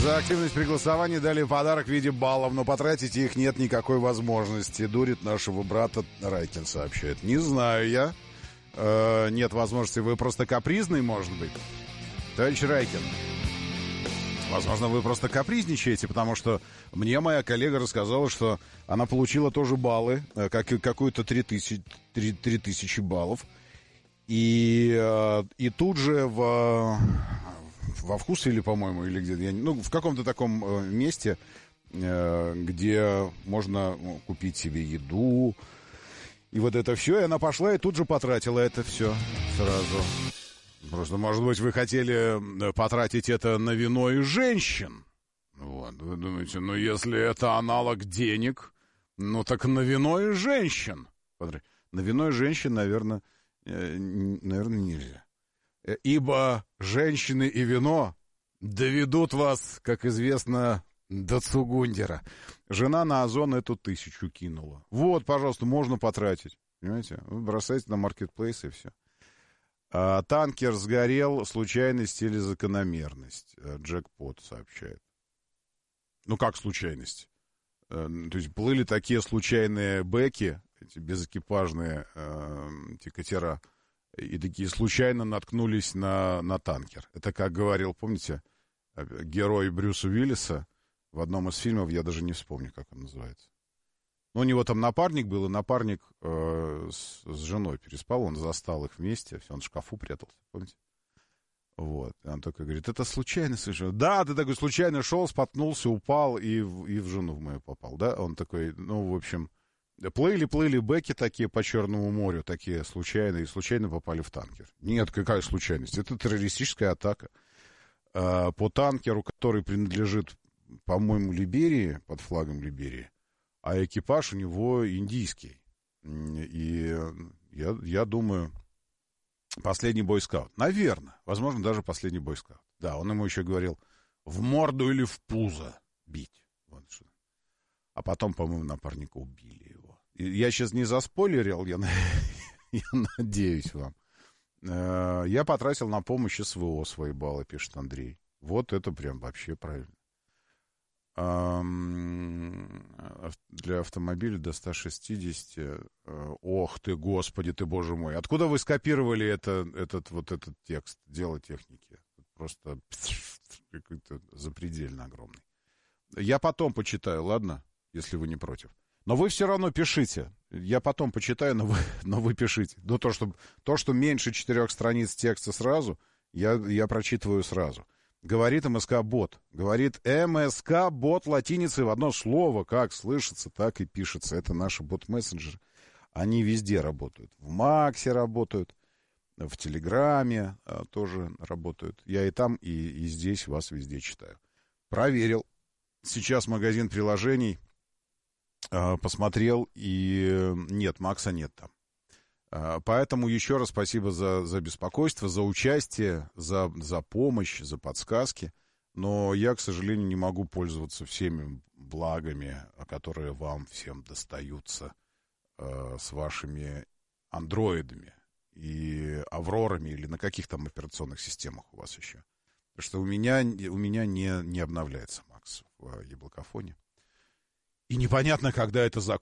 За активность при голосовании дали подарок в виде баллов, но потратить их нет никакой возможности. Дурит нашего брата Райкин, сообщает. Не знаю я. Нет возможности. Вы просто капризный, может быть? Товарищ Райкин, возможно, вы просто капризничаете, потому что мне моя коллега рассказала, что она получила тоже баллы, какую-то 3000 баллов. И тут же во Вкусе, или, по-моему, или где-то, в каком-то таком месте, где можно купить себе еду, и вот это все, и она пошла и тут же потратила это все сразу. Просто, может быть, вы хотели потратить это на вино и женщин. Вот, вы думаете, если это аналог денег, так на вино и женщин. На вино и женщин, наверное, нельзя. Ибо женщины и вино доведут вас, как известно, до Цугундера. Жена на Озон эту 1000 кинула. Вот, пожалуйста, можно потратить. Понимаете? Вы бросаете на маркетплейс и все. Танкер сгорел. Случайность или закономерность? Джекпот сообщает. Как случайность? То есть плыли такие случайные бэки, эти безэкипажные эти катера, и такие случайно наткнулись на танкер. Это, как говорил, помните, герой Брюса Уиллиса в одном из фильмов, я даже не вспомню, как он называется. У него там напарник был, и напарник с женой переспал, он застал их вместе, все, он в шкафу прятался, помните? Вот, и он такой говорит, это случайно совершенно. Да, ты такой случайно шел, споткнулся, упал и в жену в мою попал, да? Он такой, в общем... Плыли бэки такие по Черному морю, такие случайные, и случайно попали в танкер. Нет, какая случайность? Это террористическая атака по танкеру, который принадлежит, по-моему, Либерии, под флагом Либерии, а экипаж у него индийский. И я думаю, последний бойскаут. Наверное, возможно, даже последний бойскаут. Да, он ему еще говорил, в морду или в пузо бить. Вот что. А потом, по-моему, напарника убили его. Я сейчас не заспойлерил, я надеюсь вам. Я потратил на помощь СВО свои баллы, пишет Андрей. Вот это прям вообще правильно. Для автомобиля до 160. Ох ты, господи ты, боже мой. Откуда вы скопировали этот текст? Дело техники. Просто какой-то запредельно огромный. Я потом почитаю, ладно? Если вы не против. Но вы все равно пишите. Я потом почитаю, но вы пишите. То, что меньше 4 страниц текста сразу, я прочитываю сразу. Говорит МСК-бот. Говорит МСК-бот латиницей в одно слово. Как слышится, так и пишется. Это наши бот-мессенджеры. Они везде работают. В Максе работают. В Телеграме тоже работают. Я и там, и здесь вас везде читаю. Проверил. Сейчас магазин приложений. Посмотрел, и нет, Макса нет там. Поэтому еще раз спасибо за беспокойство, за участие, за помощь, за подсказки. Но я, к сожалению, не могу пользоваться всеми благами, которые вам всем достаются с вашими андроидами и аврорами или на каких там операционных системах у вас еще. Потому что у меня не обновляется Макс в Яблокофоне. И непонятно, когда это закончится.